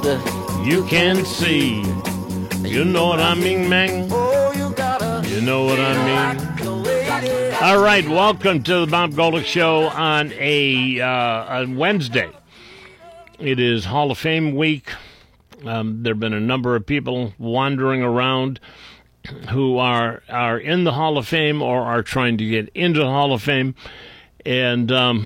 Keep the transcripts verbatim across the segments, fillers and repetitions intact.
you can see. You know what I mean, man? You know what I mean? All right, welcome to the Bob Golick Show on a, uh, on Wednesday. It is Hall of Fame week. Um, there have been a number of people wandering around who are are in the Hall of Fame or are trying to get into the Hall of Fame. And, um,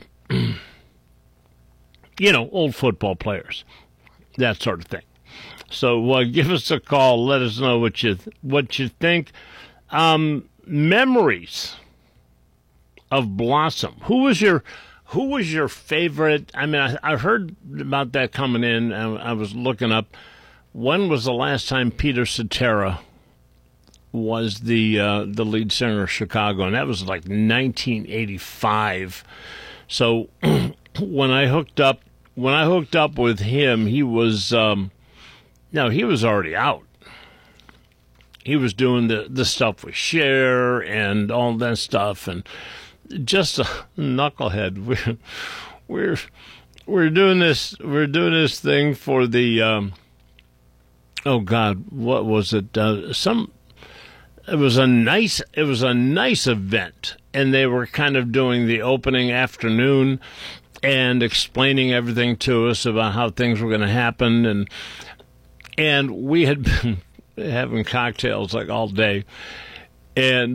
you know, old football players, that sort of thing. So uh, give us a call. Let us know what you th- what you think. Um, memories of Blossom. Who was your Who was your favorite? I mean, I, I heard about that coming in. I, I was looking up. When was the last time Peter Cetera was the uh, the lead singer of Chicago? And that was like nineteen eighty-five. So when I hooked up, when I hooked up with him, he was um, no, he was already out. He was doing the, the stuff with Cher and all that stuff, and just a knucklehead. We're we're we're doing this. We're doing this thing for the. Um, oh God, what was it? Uh, some. It was a nice. It was a nice event, and they were kind of doing the opening afternoon and explaining everything to us about how things were going to happen, and and we had been having cocktails like all day, and